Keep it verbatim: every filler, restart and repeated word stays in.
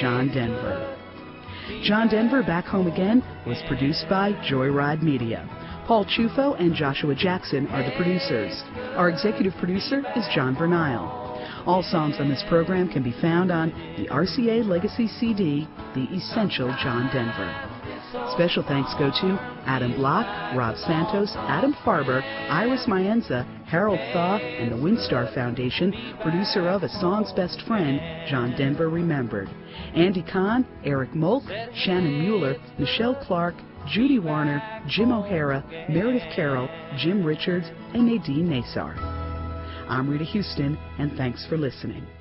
John Denver. John Denver Back Home Again was produced by Joyride Media. Paul Chufo and Joshua Jackson are the producers. Our executive producer is John Bernile. All songs on this program can be found on the R C A Legacy C D, The Essential John Denver. Special thanks go to Adam Block, Rob Santos, Adam Farber, Iris Mayenza, Harold Thaw, and the Windstar Foundation, producer of A Song's Best Friend, John Denver Remembered. Andy Kahn, Eric Molk, Shannon Mueller, Michelle Clark, Judy Warner, Jim O'Hara, Meredith Carroll, Jim Richards, and Nadine Nasar. I'm Rita Houston, and thanks for listening.